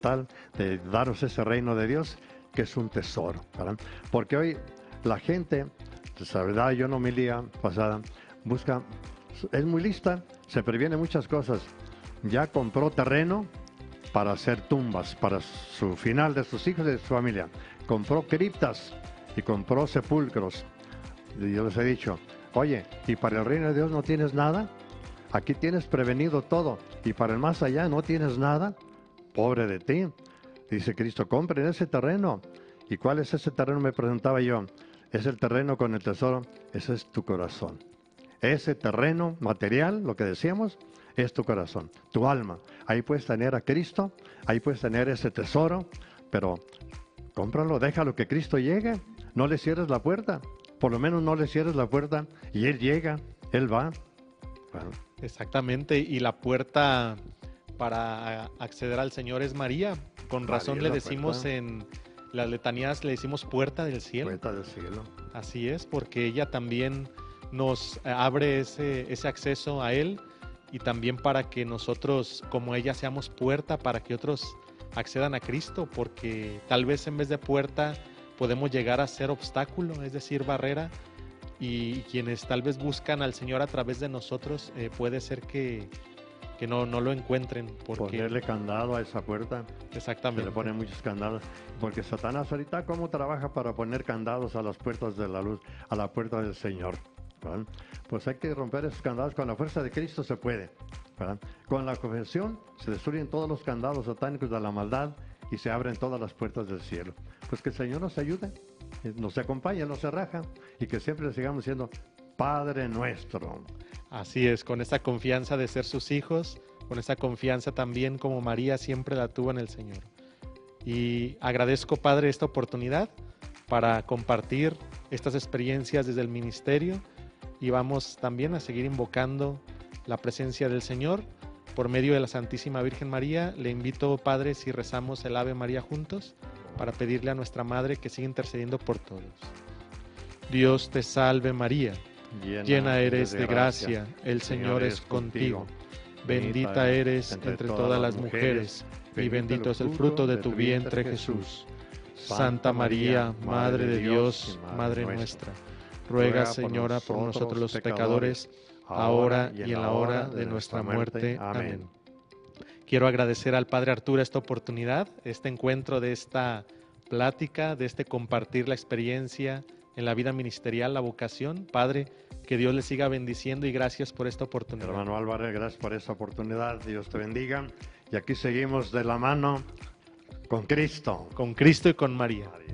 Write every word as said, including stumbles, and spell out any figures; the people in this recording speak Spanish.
tal de daros ese reino de Dios, que es un tesoro, ¿verdad? Porque hoy la gente, la verdad, yo en homilía pasada, busca, es muy lista, se previene muchas cosas. Ya compró terreno para hacer tumbas, para su final de sus hijos y de su familia. Compró criptas y compró sepulcros. Y yo les he dicho, oye, ¿y para el reino de Dios no tienes nada? Aquí tienes prevenido todo, y para el más allá no tienes nada. Pobre de ti. Dice Cristo, compren ese terreno. ¿Y cuál es ese terreno? Me preguntaba yo. Es el terreno con el tesoro. Ese es tu corazón. Ese terreno material, lo que decíamos, es tu corazón, tu alma. Ahí puedes tener a Cristo, ahí puedes tener ese tesoro, pero cómpralo, déjalo que Cristo llegue. No le cierres la puerta. Por lo menos no le cierres la puerta y Él llega, Él va. Bueno. Exactamente, y la puerta para acceder al Señor es María. Con razón María, le la decimos puerta. en las letanías, le decimos puerta del cielo. Puerta del cielo. Así es, porque ella también nos abre ese, ese acceso a Él, y también para que nosotros, como ella, seamos puerta para que otros accedan a Cristo, porque tal vez en vez de puerta podemos llegar a ser obstáculo, es decir, barrera, y quienes tal vez buscan al Señor a través de nosotros, eh, puede ser que, que no, no lo encuentren. Porque... Ponerle candado a esa puerta. Exactamente. Se le ponen muchos candados. Porque Satanás ahorita, ¿cómo trabaja para poner candados a las puertas de la luz, a la puerta del Señor? ¿Verdad? Pues hay que romper esos candados. Con la fuerza de Cristo se puede, ¿verdad? Con la confesión se destruyen todos los candados satánicos de la maldad y se abren todas las puertas del cielo. Pues que el Señor nos ayude, nos acompañe, nos raja, y que siempre le sigamos diciendo Padre nuestro. Así es, con esa confianza de ser sus hijos, con esa confianza también como María siempre la tuvo en el Señor. Y agradezco, Padre, esta oportunidad para compartir estas experiencias desde el ministerio, y vamos también a seguir invocando la presencia del Señor por medio de la Santísima Virgen María. Le invito, Padre, si rezamos el Ave María juntos, para pedirle a nuestra Madre que siga intercediendo por todos. Dios te salve María, llena, llena eres de gracia, el Señor es contigo. Bendita eres entre todas las mujeres, y bendito es el fruto de tu vientre, Jesús. Santa María, Madre de Dios, Madre nuestra, ruega, Señora, por nosotros los pecadores, ahora y en la hora de nuestra muerte. Amén. Quiero agradecer al Padre Arturo esta oportunidad, este encuentro, de esta plática, de este compartir la experiencia en la vida ministerial, la vocación. Padre, que Dios le siga bendiciendo, y gracias por esta oportunidad. Hermano Álvaro, gracias por esta oportunidad. Dios te bendiga. Y aquí seguimos de la mano con Cristo. Con Cristo y con María. María.